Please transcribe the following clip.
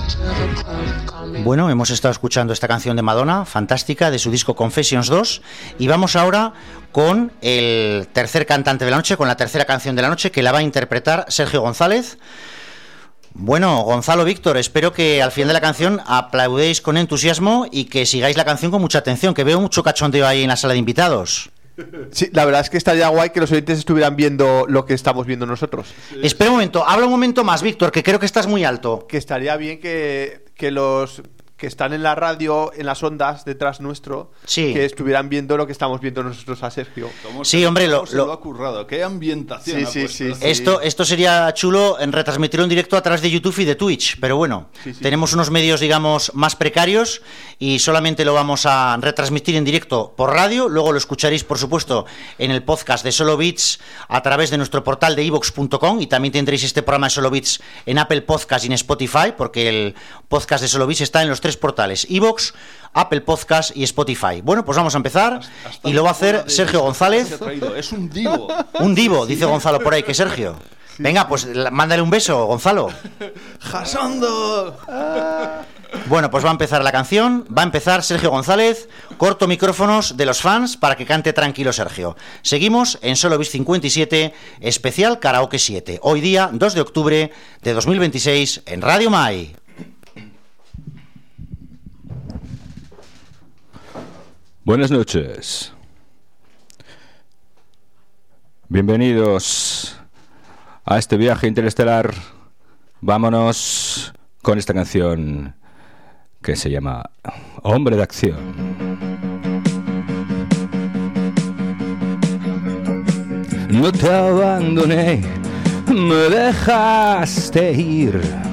Bueno, hemos estado escuchando esta canción de Madonna, fantástica, de su disco Confessions 2, y vamos ahora con el tercer cantante de la noche, con la tercera canción de la noche, que la va a interpretar Sergio González. Bueno, Gonzalo, Víctor, espero que al final de la canción aplaudéis con entusiasmo y que sigáis la canción con mucha atención, que veo mucho cachondeo ahí en la sala de invitados. Sí, la verdad es que estaría guay que los oyentes estuvieran viendo lo que estamos viendo nosotros. Espera un momento, habla un momento más, Víctor, que creo que estás muy alto. Que estaría bien que los que están en la radio, en las ondas detrás nuestro, sí, que estuvieran viendo lo que estamos viendo nosotros a Sergio. Sí, hombre, lo ha currado. Qué ambientación. Sí. Esto sería chulo en retransmitirlo en directo a través de YouTube y de Twitch, pero bueno, tenemos unos medios, digamos, más precarios y solamente lo vamos a retransmitir en directo por radio. Luego lo escucharéis, por supuesto, en el podcast de Solo Beats a través de nuestro portal de iVoox.com, y también tendréis este programa de Solo Beats en Apple Podcast y en Spotify, porque el podcast de Solo Beats está en los tres portales: iVoox, Apple Podcast y Spotify. Bueno, pues vamos a empezar y lo va a hacer Sergio González. Es un divo. Un divo, dice Gonzalo por ahí, que Sergio. Venga, pues mándale un beso, Gonzalo. ¡Jasando! Bueno, pues va a empezar la canción, va a empezar Sergio González. Corto micrófonos de los fans para que cante tranquilo Sergio. Seguimos en Solo Beats 57, especial Karaoke 7. Hoy día, 2 de octubre de 2026, en Radio Mai. Buenas noches. Bienvenidos a este viaje interestelar. Vámonos con esta canción que se llama Hombre de Acción. No te abandoné, me dejaste ir.